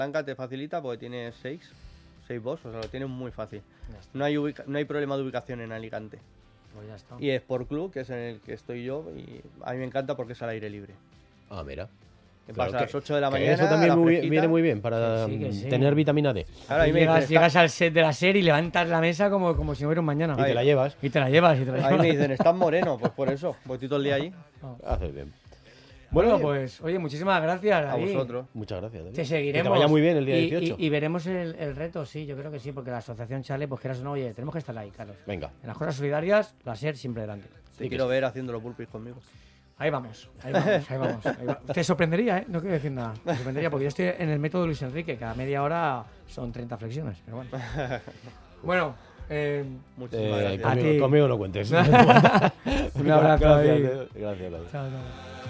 Blanca te facilita porque tienes 6 boss, o sea, lo tienes muy fácil. No hay problema de ubicación en Alicante. Pues ya está. Y Sport Club, que es en el que estoy yo, y a mí me encanta porque es al aire libre. Ah, mira. Que Claro, pasa a las 8 de la que mañana. eso también a la fresquita. viene muy bien para Que sí. tener vitamina D. Claro, ahí me dicen, Llegas al set de la serie y levantas la mesa como si no hubiera un mañana. Y te la llevas. Y te la llevas. ahí me dicen, estás moreno, pues por eso, voy todo el día allí. Haces bien. Bueno, Bueno, pues, oye, muchísimas gracias, A David. vosotros. Muchas gracias, David. Te seguiremos. Que te vaya muy bien el día 18. Y veremos el reto, sí, yo creo que sí, porque la asociación Chale, pues quieras o no, oye, tenemos que estar ahí, Carlos. Venga. En las cosas solidarias, la SER siempre delante. Te quiero ver haciendo los burpees conmigo. Ahí vamos. Te sorprendería, ¿eh? No quiero decir nada. Te sorprendería porque yo estoy en el método Luis Enrique, cada media hora son 30 flexiones, pero bueno. Bueno, Muchísimas gracias. ti. Conmigo no cuentes. un abrazo, Gracias, David. Gracias, David. Chao, chao.